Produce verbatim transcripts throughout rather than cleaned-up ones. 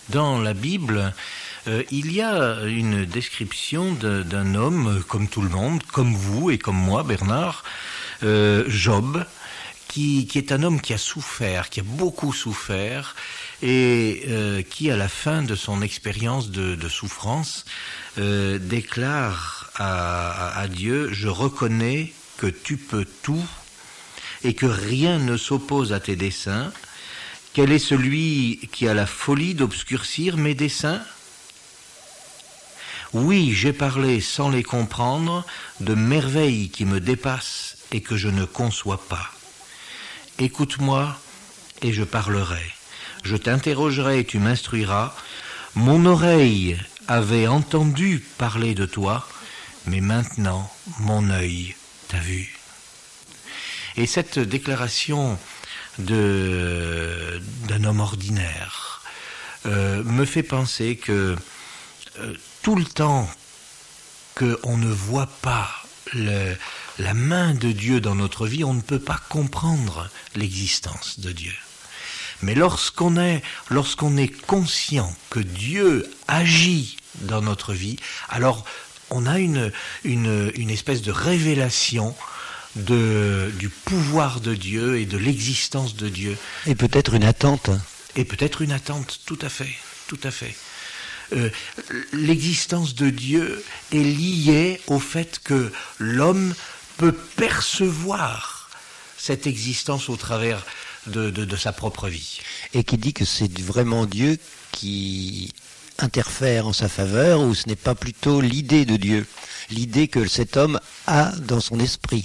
Dans la Bible, euh, il y a une description de, d'un homme, comme tout le monde, comme vous et comme moi, Bernard, euh, Job, qui, qui est un homme qui a souffert, qui a beaucoup souffert, et euh, qui, à la fin de son expérience de, de souffrance, euh, déclare à, à, à Dieu « Je reconnais que tu peux tout et que rien ne s'oppose à tes desseins. Quel est celui qui a la folie d'obscurcir mes desseins ? Oui, j'ai parlé sans les comprendre de merveilles qui me dépassent et que je ne conçois pas. Écoute-moi et je parlerai. Je t'interrogerai et tu m'instruiras. Mon oreille avait entendu parler de toi, mais maintenant mon œil t'a vu. » Et cette déclaration de, d'un homme ordinaire euh, me fait penser que euh, tout le temps qu'on ne voit pas le, la main de Dieu dans notre vie, on ne peut pas comprendre l'existence de Dieu. Mais lorsqu'on est, lorsqu'on est conscient que Dieu agit dans notre vie, alors on a une, une, une espèce de révélation de, du pouvoir de Dieu et de l'existence de Dieu. Et peut-être une attente. Et peut-être une attente, tout à fait, tout à fait. Euh, l'existence de Dieu est liée au fait que l'homme peut percevoir cette existence au travers de, de, de sa propre vie. Et qui dit que c'est vraiment Dieu qui interfère en sa faveur, ou ce n'est pas plutôt l'idée de Dieu, l'idée que cet homme a dans son esprit.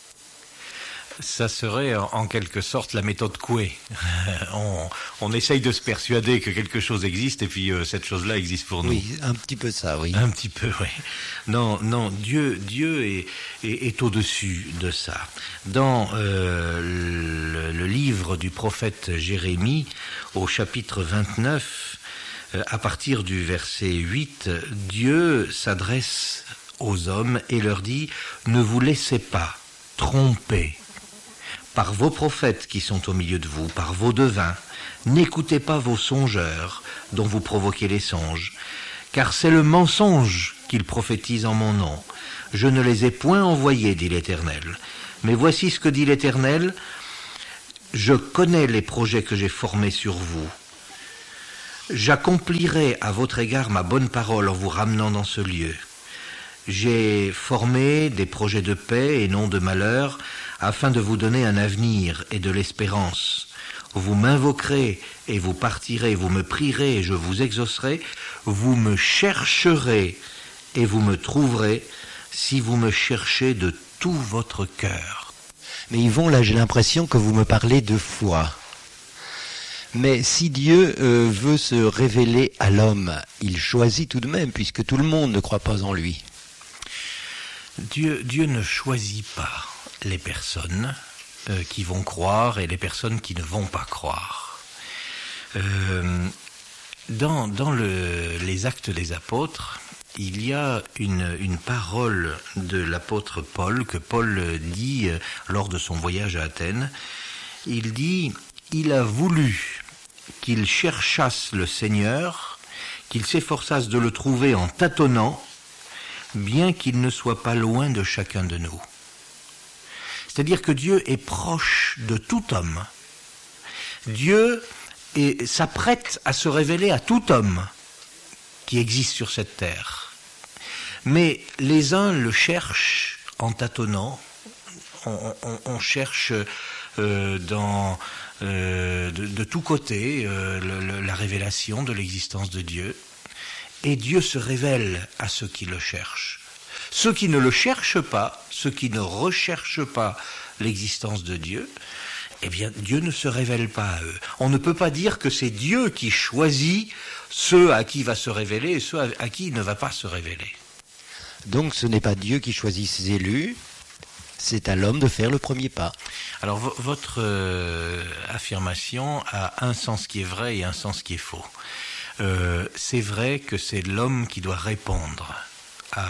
Ça serait en quelque sorte la méthode Coué. on, on essaye de se persuader que quelque chose existe et puis euh, cette chose-là existe pour nous. Oui, un petit peu ça, oui. Un petit peu, oui. Non, non, Dieu, Dieu est, est, est au-dessus de ça. Dans euh, le, le livre du prophète Jérémie, au chapitre vingt-neuf, euh, à partir du verset huit, Dieu s'adresse aux hommes et leur dit « Ne vous laissez pas tromper par vos prophètes qui sont au milieu de vous, par vos devins, n'écoutez pas vos songeurs dont vous provoquez les songes, car c'est le mensonge qu'ils prophétisent en mon nom. Je ne les ai point envoyés, dit l'Éternel. Mais voici ce que dit l'Éternel, je connais les projets que j'ai formés sur vous. J'accomplirai à votre égard ma bonne parole en vous ramenant dans ce lieu. J'ai formé des projets de paix et non de malheur, afin de vous donner un avenir et de l'espérance. Vous m'invoquerez et vous partirez, vous me prierez et je vous exaucerai, vous me chercherez et vous me trouverez, si vous me cherchez de tout votre cœur. » Mais Yvon, là j'ai l'impression que vous me parlez de foi. Mais si Dieu euh, veut se révéler à l'homme, il choisit tout de même, puisque tout le monde ne croit pas en lui. Dieu, Dieu ne choisit pas les personnes euh, qui vont croire et les personnes qui ne vont pas croire. Euh, dans dans le, les Actes des Apôtres, il y a une, une parole de l'apôtre Paul, que Paul dit euh, lors de son voyage à Athènes. Il dit « Il a voulu qu'ils cherchassent le Seigneur, qu'ils s'efforçassent de le trouver en tâtonnant, bien qu'il ne soit pas loin de chacun de nous. » C'est-à-dire que Dieu est proche de tout homme. Dieu est, s'apprête à se révéler à tout homme qui existe sur cette terre. Mais les uns le cherchent en tâtonnant, on, on, on cherche euh, dans, euh, de, de tous côtés euh, le, le, la révélation de l'existence de Dieu, et Dieu se révèle à ceux qui le cherchent. Ceux qui ne le cherchent pas, ceux qui ne recherchent pas l'existence de Dieu, eh bien, Dieu ne se révèle pas à eux. On ne peut pas dire que c'est Dieu qui choisit ceux à qui il va se révéler et ceux à qui il ne va pas se révéler. Donc ce n'est pas Dieu qui choisit ses élus, c'est à l'homme de faire le premier pas. Alors v- votre euh, affirmation a un sens qui est vrai et un sens qui est faux. Euh, c'est vrai que c'est l'homme qui doit répondre à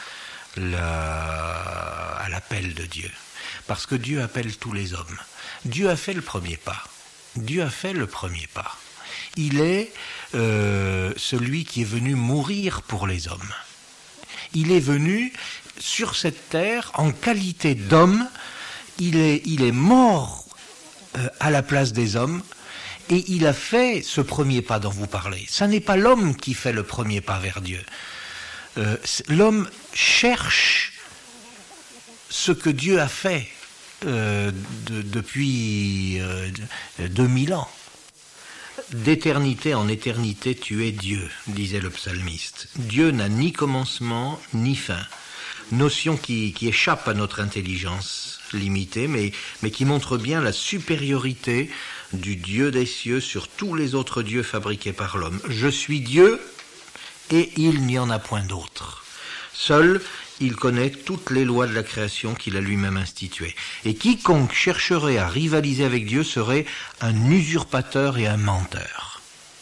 La, à l'appel de Dieu. Parce que Dieu appelle tous les hommes. Dieu a fait le premier pas. Dieu a fait le premier pas. il est euh, celui qui est venu mourir pour les hommes. Il est venu sur cette terre en qualité d'homme, il est, il est mort euh, à la place des hommes, et il a fait ce premier pas dont vous parlez. Ce n'est pas l'homme qui fait le premier pas vers Dieu. Euh, l'homme cherche ce que Dieu a fait euh, de, depuis euh, deux mille ans. D'éternité en éternité, tu es Dieu, disait le psalmiste. Dieu n'a ni commencement ni fin. Notion qui, qui échappe à notre intelligence limitée, mais, mais qui montre bien la supériorité du Dieu des cieux sur tous les autres dieux fabriqués par l'homme. Je suis Dieu et il n'y en a point d'autre. Seul, il connaît toutes les lois de la création qu'il a lui-même instituées. Et quiconque chercherait à rivaliser avec Dieu serait un usurpateur et un menteur.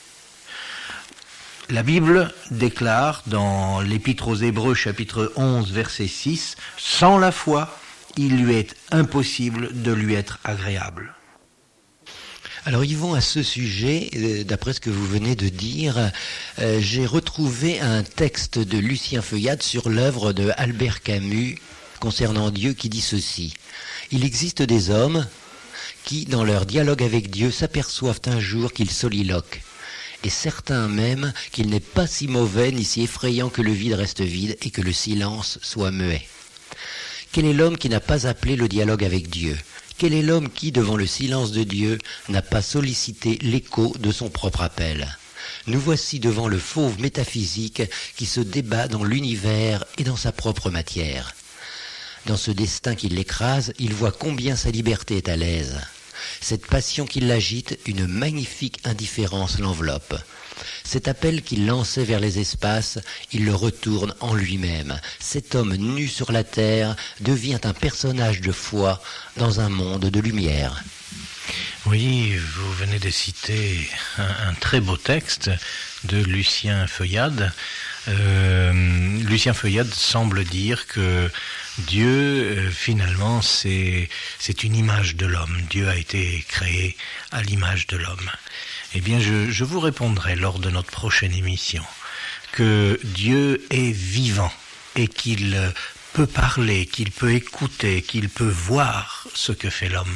La Bible déclare dans l'Épître aux Hébreux, chapitre onze, verset six, « Sans la foi, il lui est impossible de lui être agréable. » Alors Yvon, à ce sujet, euh, d'après ce que vous venez de dire, euh, j'ai retrouvé un texte de Lucien Feuillade sur l'œuvre de Albert Camus concernant Dieu qui dit ceci. Il existe des hommes qui, dans leur dialogue avec Dieu, s'aperçoivent un jour qu'ils soliloquent, et certains même qu'il n'est pas si mauvais ni si effrayant que le vide reste vide et que le silence soit muet. Quel est l'homme qui n'a pas appelé le dialogue avec Dieu ? Quel est l'homme qui, devant le silence de Dieu, n'a pas sollicité l'écho de son propre appel ? Nous voici devant le fauve métaphysique qui se débat dans l'univers et dans sa propre matière. Dans ce destin qui l'écrase, il voit combien sa liberté est à l'aise. Cette passion qui l'agite, une magnifique indifférence l'enveloppe. Cet appel qu'il lançait vers les espaces, il le retourne en lui-même. Cet homme nu sur la terre devient un personnage de foi dans un monde de lumière. Oui, vous venez de citer un, un très beau texte de Lucien Feuillade. Euh, Lucien Feuillade semble dire que Dieu, euh, finalement, c'est, c'est une image de l'homme. Dieu a été créé à l'image de l'homme. Eh bien, je, je vous répondrai lors de notre prochaine émission que Dieu est vivant et qu'il peut parler, qu'il peut écouter, qu'il peut voir ce que fait l'homme.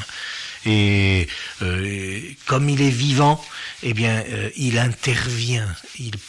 Et euh, comme il est vivant, eh bien, euh, il intervient, il